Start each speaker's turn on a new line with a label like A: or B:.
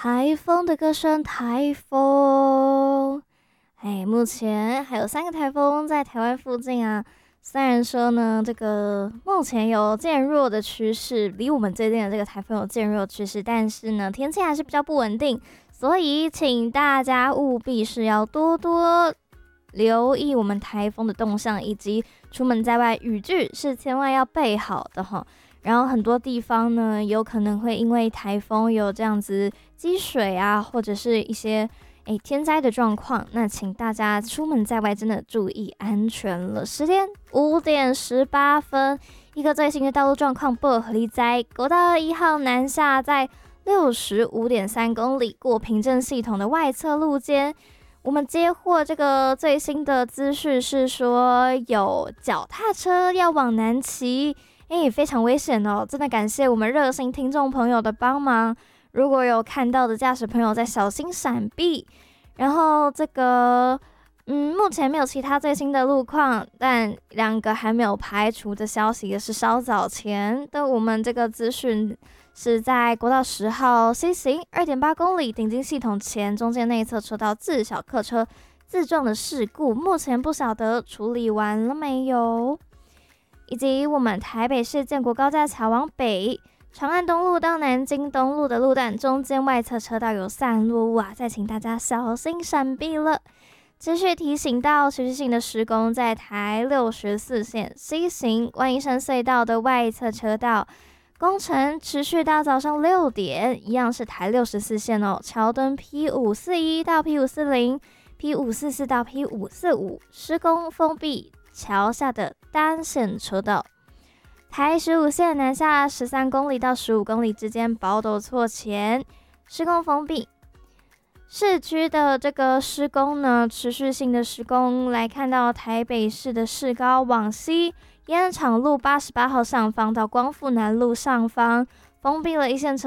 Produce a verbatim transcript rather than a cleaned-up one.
A: 台风的歌声，台风。哎，目前还有三个台风在台湾附近啊。虽然说呢，这个目前有渐弱的趋势，离我们最近的这个台风有渐弱的趋势，但是呢，天气还是比较不稳定，所以请大家务必是要多多留意我们台风的动向，以及出门在外雨具是千万要备好的哈。然后很多地方呢，有可能会因为台风有这样子积水啊，或者是一些诶天灾的状况，那请大家出门在外真的注意安全了。时间五点十八分，一个最新的道路状况不合理，在国道二一号南下，在六十五点三公里过平镇系统的外侧路肩。我们接获这个最新的资讯是说，有脚踏车要往南骑。哎，非常危险哦！真的感谢我们热心听众朋友的帮忙。如果有看到的驾驶朋友，再小心闪避。然后这个，嗯，目前没有其他最新的路况，但两个还没有排除的消息，也是稍早前的我们这个资讯是在国道十号 C 行二点八公里顶金系统前中间内侧车道自小客车自撞的事故，目前不晓得处理完了没有。以及我们台北市建国高架桥往北，长安东路到南京东路的路段中间外侧车道有散落物啊，再请大家小心闪避了。持续提醒到持续性的施工，在台六十四线 C 行万一山隧道的外侧车道工程持续到早上六点，一样是台六十四线哦，桥墩 P 五四一 到 P 五四零、P 五四四 到 P 五四五施工封闭桥下的单线车道。台十五线南下十三公里到十五公里之间宝斗错前施工封闭。市区的这个施工呢，持续性的施工来看到台北市的市高往西，烟厂路八十八号上方到光复南路上方封闭了一线车